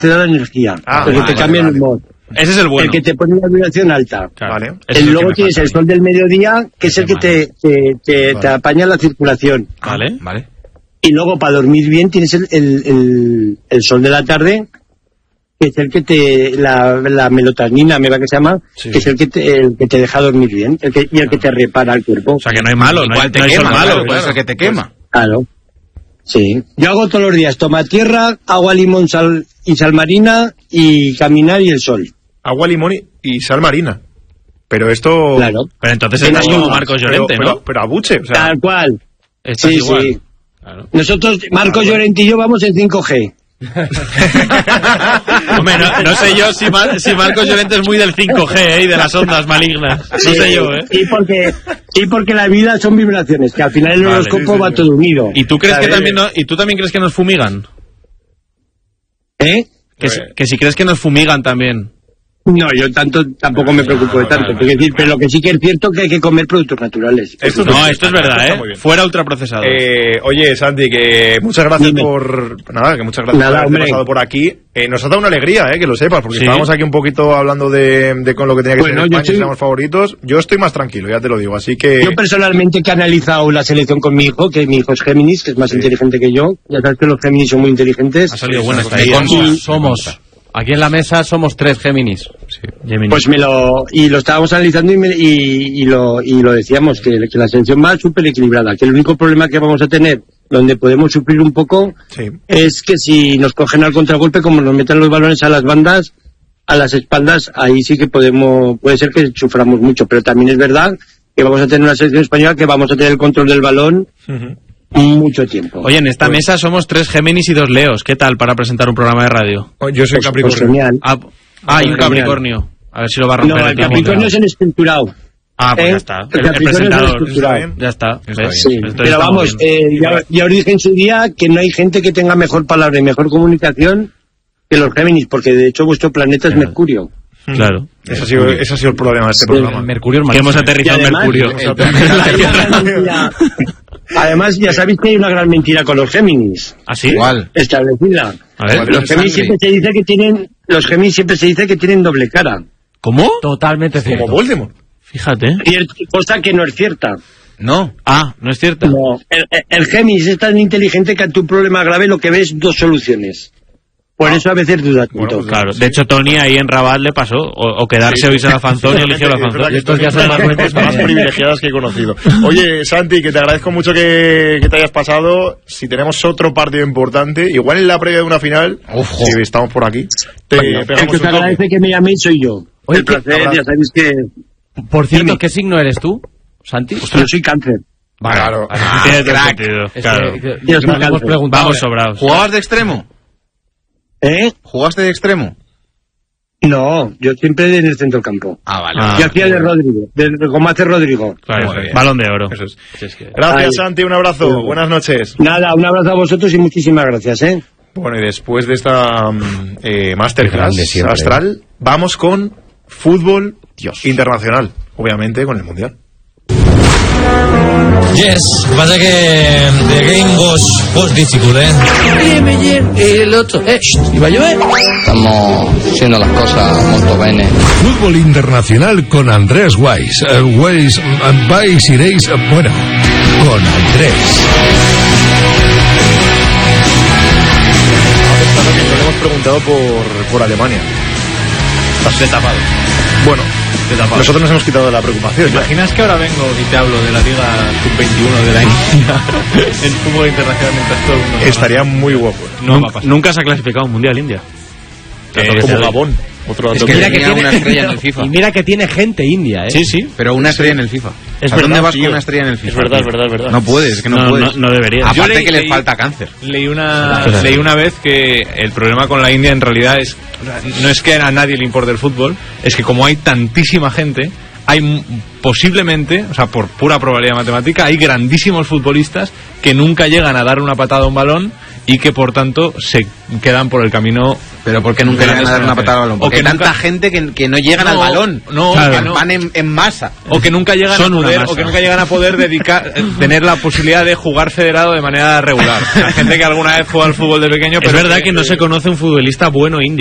te da la energía, el que te cambia el humor. Ese es el bueno. El que te pone la vibración alta. Claro. Vale. Luego tienes el sol del mediodía, que es el que te apaña la circulación. Vale. Y luego para dormir bien tienes el sol de la tarde, que es el que la melatonina, me va que se llama, que es el que te deja dormir bien, y el que te repara el cuerpo. O sea que no hay malo, no hay sol malo, es el que te quema. Claro. Sí. Yo hago todos los días toma tierra, agua, limón, sal y sal marina, y caminar y el sol. Agua, limón y sal marina. Pero esto... Claro. Pero entonces estás como Marcos Llorente, ¿no? Pero a buche, o sea... Tal cual. Estás igual. Sí. Claro. Nosotros, Marcos Llorente y yo, vamos en 5G. Hombre, no sé yo si Marcos Llorente es muy del 5G y de las ondas malignas. No sé yo, Y porque la vida son vibraciones, que al final el horóscopo va todo unido. ¿Y tú crees que también ¿y tú también crees que nos fumigan? Que si crees que nos fumigan también. No, yo tampoco me preocupo de tanto. Pero lo que sí que es cierto es que hay que comer productos naturales. Esto es verdad, fuera ultraprocesados. Oye, Santi, que muchas gracias por haberte pasado por aquí. Nos ha dado una alegría, que lo sepas, porque estábamos aquí un poquito hablando de con lo que tenía que ser España, si éramos favoritos. Yo estoy más tranquilo, ya te lo digo, así que... Yo personalmente, que he analizado la selección con mi hijo, que mi hijo es Géminis, que es más inteligente que yo. Ya sabes que los Géminis son muy inteligentes. Ha salido buena esta idea. Somos... Aquí en la mesa somos 3 Géminis. Sí. Pues lo estábamos analizando y lo decíamos, que la selección va súper equilibrada, que el único problema que vamos a tener, donde podemos sufrir un poco, es que si nos cogen al contragolpe, como nos meten los balones a las bandas, a las espaldas, ahí sí que puede ser que suframos mucho, pero también es verdad que vamos a tener una selección española que vamos a tener el control del balón mucho tiempo. Oye, en esta mesa somos 3 Géminis y 2 Leos. ¿Qué tal para presentar un programa de radio? Yo soy Capricornio. Pues genial. Y un Capricornio. A ver si lo va a romper. No, el Capricornio es el estructurado. Pues ya está. El presentador. Ya está. Sí. Pero vamos, ya os dije en su día que no hay gente que tenga mejor palabra y mejor comunicación que los Géminis, porque de hecho vuestro planeta es Mercurio. Claro. Ese ha sido el problema de este programa. Mercurio que hemos aterrizado en Mercurio. Además, ya sabéis que hay una gran mentira con los Géminis. ¿Ah, sí? Igual. Establecida. A ver, los Géminis siempre se dice que tienen doble cara. ¿Cómo? Totalmente cierto. Como Voldemort. Fíjate. Cosa que no es cierta. No. No es cierta. No. El Géminis es tan inteligente que a tu problema grave lo que ves 2 soluciones. Por eso a veces dudas mucho. Pues claro. De hecho, Tony ahí en Rabat le pasó. O quedarse o irse a la Fanzón y eligió la Fanzón. Y estos ya son las mentes más privilegiadas que he conocido. Oye, Santi, que te agradezco mucho que te hayas pasado. Si tenemos otro partido importante, igual en la previa de una final, si estamos por aquí, el que te agradece que me llaméis soy yo. Oye, el placer, ya sabéis que... Por cierto, ¿qué signo eres tú, Santi? Yo soy Cáncer. Claro. Tiene todo sentido. Claro. Vamos sobrados. ¿Jugabas de extremo? ¿Jugaste de extremo? No, yo siempre en el centro del campo. Vale. Yo hacía de Rodrigo, como hace Rodrigo. Claro, Balón de oro. Eso es. Gracias, Santi, un abrazo. Buenas noches. Nada, un abrazo a vosotros y muchísimas gracias, Bueno, y después de esta masterclass astral, vamos con fútbol internacional, obviamente con el Mundial. Yes, pasa que the game was difficult, el otro, iba a llover. Estamos haciendo las cosas muy bene. Fútbol internacional con Andrés Weiss. Vais iréis, bueno, con Andrés. Lo hemos preguntado por Alemania. Estás tapado. Bueno, nosotros nos hemos quitado de la preocupación. ¿Te imaginas que ahora vengo y te hablo de la Liga Sub-21 de la India en fútbol internacional mientras todo el mundo... Estaría muy guapo. Nunca se ha clasificado un Mundial India. Como Gabón. Otro es que mira que tiene una estrella en el FIFA. Y mira que tiene gente india, Sí. Pero una estrella en el FIFA. Es ¿A dónde vas con una estrella en el FIFA? Es verdad. No puedes, es que no puedes. No deberías. Aparte que le falta cáncer. Leí una vez que el problema con la India en realidad es... No es que a nadie le importe el fútbol, es que como hay tantísima gente, hay posiblemente, o sea, por pura probabilidad matemática, hay grandísimos futbolistas que nunca llegan a dar una patada a un balón y que por tanto se quedan por el camino. Pero porque nunca llegan a dar una patada al balón, porque hay tanta gente que no llegan al balón, claro, van en masa, o que nunca llegan a poder dedicar, tener la posibilidad de jugar federado de manera regular. Hay gente que alguna vez juega al fútbol de pequeño, pero es verdad que no se conoce un futbolista bueno indio.